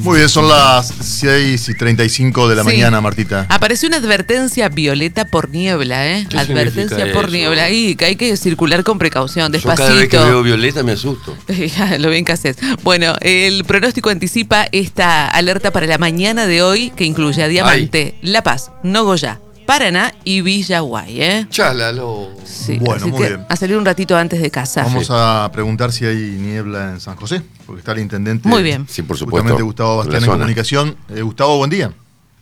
Muy bien, son las 6:35 de la mañana, Martita. Apareció una advertencia violeta por niebla, ¿eh? ¿Qué Advertencia por eso? niebla. Y que hay que circular con precaución, despacito. Yo cada vez que veo violeta me asusto. Lo bien que haces. Bueno, el pronóstico anticipa esta alerta para la mañana de hoy, que incluye a Diamante, La Paz, Nogoyá, Paraná y Villaguay, ¿eh? Chálalo. Sí, Bueno, así muy que bien. a salir un ratito antes de casa. Vamos a preguntar si hay niebla en San José, porque está el intendente. Muy bien. Sí, por supuesto. Justamente Gustavo Bastián en comunicación. Gustavo, buen día.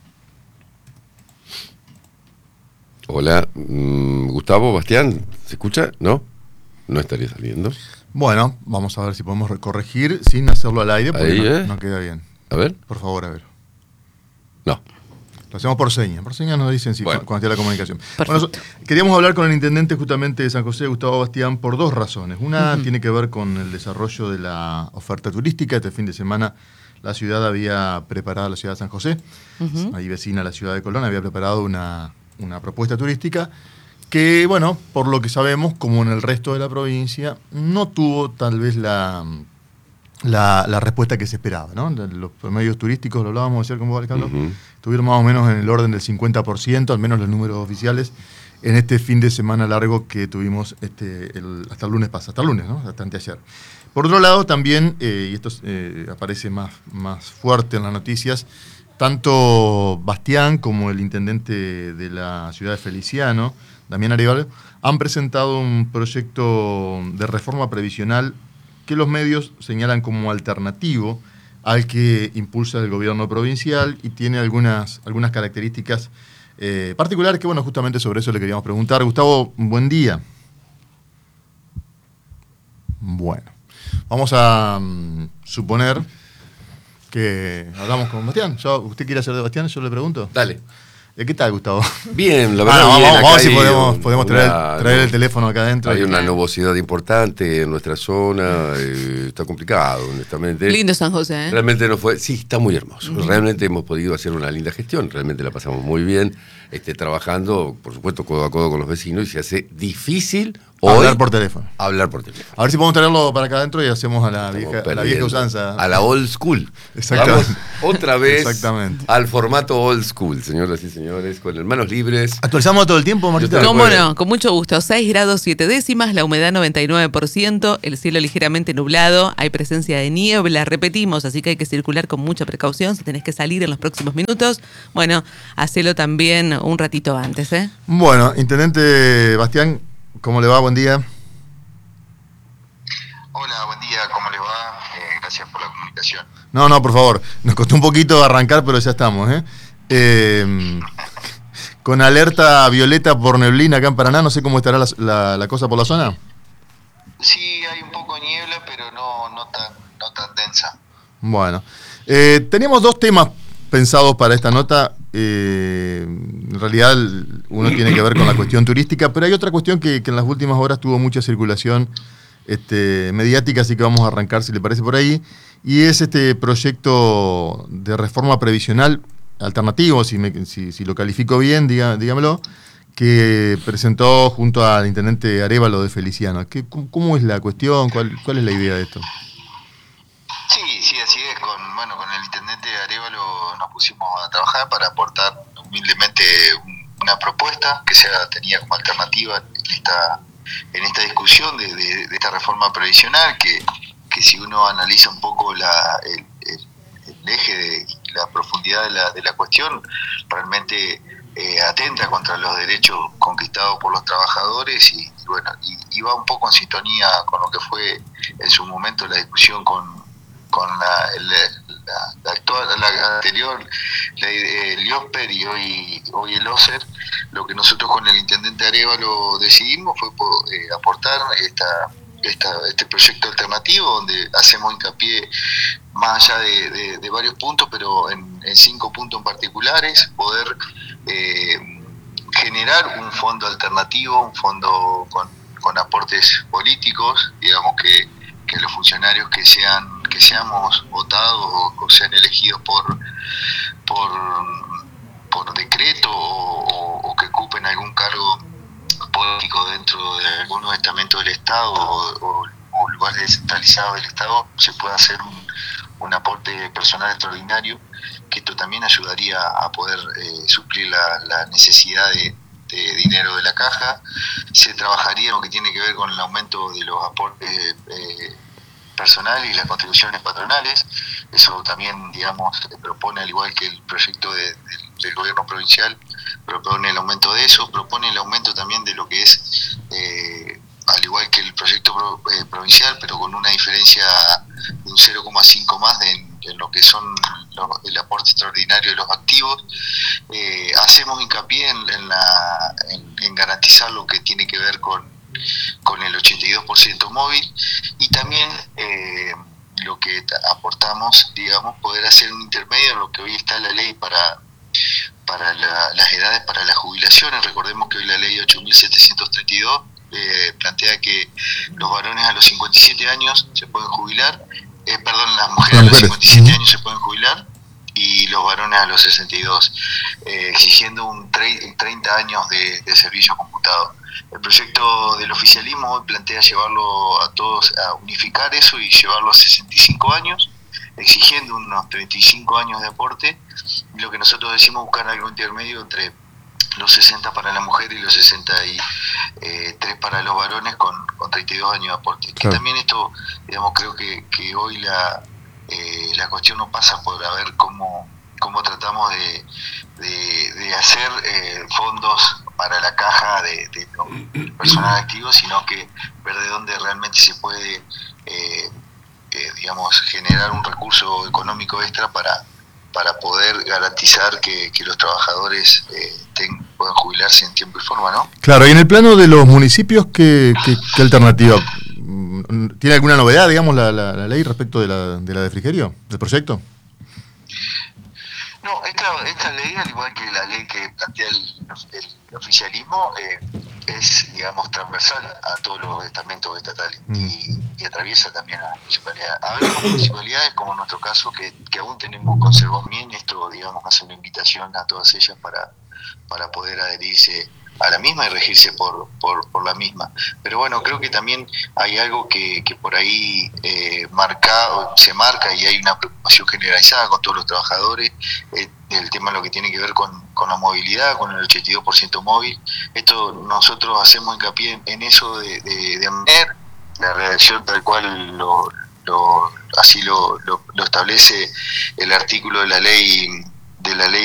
Hola, Gustavo, Bastián, ¿se escucha? ¿No? No estaría saliendo. Bueno, vamos a ver si podemos corregir sin hacerlo al aire, porque Ahí, no queda bien. A ver. Por favor, a ver. No. Lo hacemos por señas. Por señas nos dicen si Bueno. cuando esté la comunicación. Perfecto. Bueno, queríamos hablar con el intendente justamente de San José, Gustavo Bastián, por dos razones. Una tiene que ver con el desarrollo de la oferta turística. Este fin de semana la ciudad había preparado, la ciudad de San José, ahí vecina a la ciudad de Colón, había preparado una propuesta turística que, bueno, por lo que sabemos, como en el resto de la provincia, no tuvo tal vez la respuesta que se esperaba, ¿no? Los promedios turísticos, lo hablábamos ayer con vos, Alejandro, estuvieron más o menos en el orden del 50%, al menos los números oficiales, en este fin de semana largo que tuvimos hasta el lunes pasado, hasta el lunes, ¿no? Hasta anteayer. Por otro lado, también, y esto aparece más fuerte en las noticias, tanto Bastián como el intendente de la ciudad de Feliciano, Damián Arevalo, han presentado un proyecto de reforma previsional que los medios señalan como alternativo al que impulsa el gobierno provincial y tiene algunas características particulares que, bueno, justamente sobre eso le queríamos preguntar. Gustavo, buen día. Bueno, vamos a suponer que hablamos con Bastián. ¿Usted quiere hacer de Bastián? Yo le pregunto. Dale. ¿Qué tal, Gustavo? Bien, la verdad. Vamos a ver si hay podemos traer el teléfono acá adentro. Hay una nubosidad importante en nuestra zona. Está complicado, honestamente. Lindo San José, ¿eh? Realmente no fue. Sí, está muy hermoso. Realmente hemos podido hacer una linda gestión. Realmente la pasamos muy bien. Trabajando, por supuesto, codo a codo con los vecinos, y se hace difícil hoy hablar por teléfono. A ver si podemos traerlo para acá adentro y hacemos a la vieja usanza. A la old school. Exactamente. Vamos otra vez al formato old school, señoras y señores, con manos libres. ¿Actualizamos todo el tiempo, Martita? ¿Cómo no? Con mucho gusto. 6 grados 7 décimas, la humedad 99%, el cielo ligeramente nublado, hay presencia de niebla, repetimos, así que hay que circular con mucha precaución. Si tenés que salir en los próximos minutos, bueno, hacelo también un ratito antes, ¿eh? Bueno, intendente Bastián, ¿cómo le va? Buen día. Hola, buen día, ¿cómo le va? Gracias por la comunicación. No, por favor. Nos costó un poquito arrancar, pero ya estamos, con alerta violeta por neblina acá en Paraná, no sé cómo estará la cosa por la zona. Sí, hay un poco de niebla, pero no tan densa. Bueno, teníamos dos temas pensados para esta nota. En realidad uno tiene que ver con la cuestión turística, pero hay otra cuestión que en las últimas horas tuvo mucha circulación mediática, así que vamos a arrancar, si le parece, por ahí, y es este proyecto de reforma previsional alternativo, si lo califico bien, dígamelo, que presentó junto al intendente Arevalo de Feliciano. ¿Cómo es la cuestión? ¿Cuál es la idea de esto? Sí, así es. Con el intendente Arevalo nos pusimos a trabajar para aportar humildemente una propuesta que tenía como alternativa en esta discusión de esta reforma previsional, que si uno analiza un poco el eje y la profundidad de la cuestión, realmente atenta contra los derechos conquistados por los trabajadores y va un poco en sintonía con lo que fue en su momento la discusión con la anterior ley del IOSPER y hoy el OSER. Lo que nosotros con el intendente Arevalo decidimos fue aportar este proyecto alternativo, donde hacemos hincapié más allá de varios puntos, pero en 5 puntos en particulares, poder generar un fondo alternativo, un fondo con aportes políticos, digamos que los funcionarios que seamos votados o sean elegidos por decreto o que ocupen algún cargo político dentro de algunos estamentos del Estado o lugares descentralizados del Estado, se pueda hacer un aporte personal extraordinario, que esto también ayudaría a poder suplir la necesidad de dinero de la caja. Se trabajaría lo que tiene que ver con el aumento de los aportes personales y las contribuciones patronales. Eso también, digamos, propone, al igual que el proyecto del gobierno provincial, propone el aumento de eso, propone el aumento también de lo que es, al igual que el proyecto provincial, pero con una diferencia de un 0,5 más en lo que son el aporte extraordinario de los activos. Hacemos hincapié en garantizar lo que tiene que ver con el 82% móvil, y también lo que aportamos, digamos, poder hacer un intermedio en lo que hoy está la ley para las edades para las jubilaciones. Recordemos que hoy la ley 8.732 plantea que los varones a los 57 años se pueden jubilar, las mujeres a los 57 años se pueden jubilar, y los varones a los 62, exigiendo un 30 años de servicio computado. El proyecto del oficialismo hoy plantea llevarlo a todos, a unificar eso y llevarlo a 65 años, exigiendo unos 35 años de aporte. Lo que nosotros decimos, buscar algo intermedio entre los 60 para la mujer y los 63 para los varones, con 32 años de aporte. Claro. Que también esto, digamos, creo que hoy la cuestión no pasa por a ver cómo tratamos de hacer fondos para la caja de personal activo, sino que ver de dónde realmente se puede digamos, generar un recurso económico extra para poder garantizar que los trabajadores puedan jubilarse en tiempo y forma, ¿no? Claro, y en el plano de los municipios, ¿qué alternativa? ¿Tiene alguna novedad, digamos, la ley respecto de la de refrigerio, del proyecto? No, esta ley, al igual que la ley que plantea el oficialismo, es, digamos, transversal a todos los estamentos estatales y atraviesa también a las municipalidades. Habrá municipalidades, como en nuestro caso, que aún tenemos conservado bien esto, digamos, hace una invitación a todas ellas para poder adherirse a la misma y regirse por la misma. Pero bueno, creo que también hay algo que por ahí se marca, y hay una preocupación generalizada con todos los trabajadores, el tema de lo que tiene que ver con la movilidad, con el 82% móvil. Esto nosotros hacemos hincapié en eso de mantener la redacción tal cual así lo establece el artículo de la ley